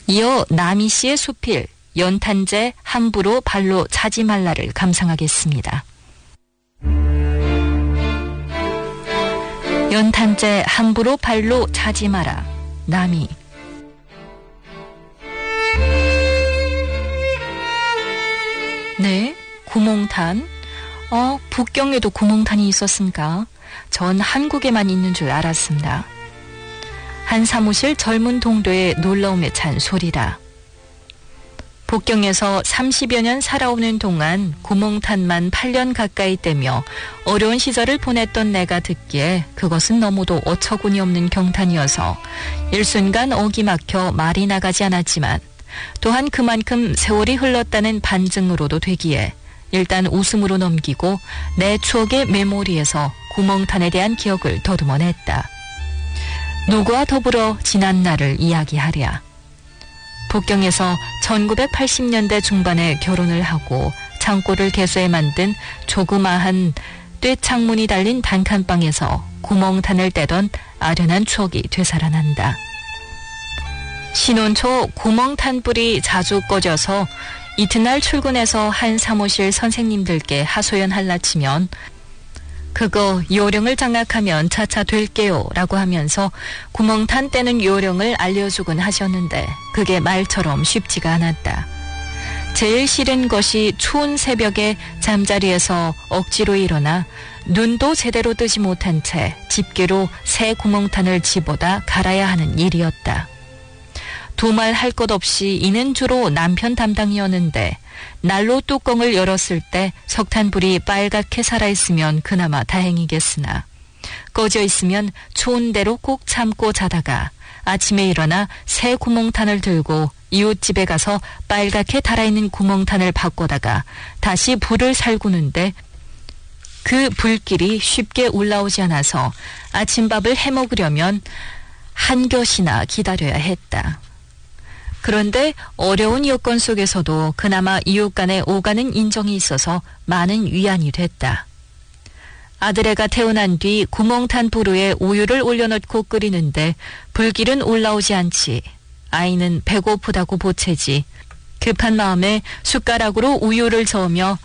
이어 남희 씨의 수필 연탄재 함부로 발로 차지 말라를 감상하겠습니다. 연탄재 함부로 발로 차지 마라. 남희. 네, 구몽탄. 북경에도 구몽탄이 있었습니까? 전 한국에만 있는 줄 알았습니다. 한 사무실 젊은 동료의 놀라움에 찬 소리라. 북경에서 30여 년 살아오는 동안 구몽탄만 8년 가까이 떼며 어려운 시절을 보냈던 내가 듣기에 그것은 너무도 어처구니 없는 경탄이어서 일순간 어기 막혀 말이 나가지 않았지만 또한 그만큼 세월이 흘렀다는 반증으로도 되기에 일단 웃음으로 넘기고 내 추억의 메모리에서 구몽탄에 대한 기억을 더듬어냈다. 누구와 더불어 지난 날을 이야기하랴. 북경에서 1980년대 중반에 결혼을 하고 창고를 개수해 만든 조그마한 쇠창문이 달린 단칸방에서 구멍탄을 떼던 아련한 추억이 되살아난다. 신혼 초 구멍탄불이 자주 꺼져서 이튿날 출근해서 한 사무실 선생님들께 하소연할라 치면 그거 요령을 장악하면 차차 될게요 라고 하면서 구멍탄 떼는 요령을 알려주곤 하셨는데 그게 말처럼 쉽지가 않았다. 제일 싫은 것이 추운 새벽에 잠자리에서 억지로 일어나 눈도 제대로 뜨지 못한 채 집게로 새 구멍탄을 집어다 갈아야 하는 일이었다. 두말 할 것 없이 이는 주로 남편 담당이었는데 난로 뚜껑을 열었을 때 석탄불이 빨갛게 살아있으면 그나마 다행이겠으나 꺼져 있으면 추운 대로 꼭 참고 자다가 아침에 일어나 새 구멍탄을 들고 이웃집에 가서 빨갛게 달아있는 구멍탄을 바꿔다가 다시 불을 살구는데 그 불길이 쉽게 올라오지 않아서 아침밥을 해먹으려면 한 곁이나 기다려야 했다. 그런데 어려운 여건 속에서도 그나마 이웃 간에 오가는 인정이 있어서 많은 위안이 됐다. 아들애가 태어난 뒤 구멍탄 불우에 우유를 올려놓고 끓이는데 불길은 올라오지 않지. 아이는 배고프다고 보채지. 급한 마음에 숟가락으로 우유를 저으며